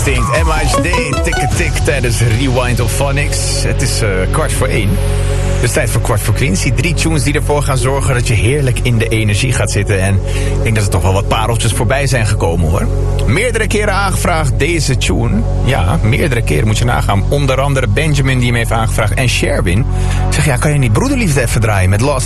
MHD, tik tijdens Rewind of Phonics. Het is 1:15. Dus tijd voor Kwart voor Quincy. 3 tunes die ervoor gaan zorgen dat je heerlijk in de energie gaat zitten. En ik denk dat er toch wel wat pareltjes voorbij zijn gekomen, hoor. Meerdere keren aangevraagd deze tune. Ja, meerdere keren moet je nagaan. Onder andere Benjamin die hem heeft aangevraagd. En Sherwin. Ik zeg, ja, kan je niet Broederliefde even draaien met Lost